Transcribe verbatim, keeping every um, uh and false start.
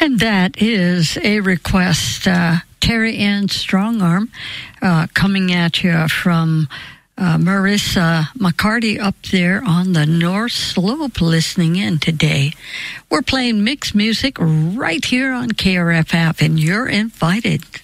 And that is a request, uh, Terry Ann Strongarm, uh, coming at you from uh, Marissa McCarty up there on the North Slope listening in today. We're playing mixed music right here on K R F F, and you're invited.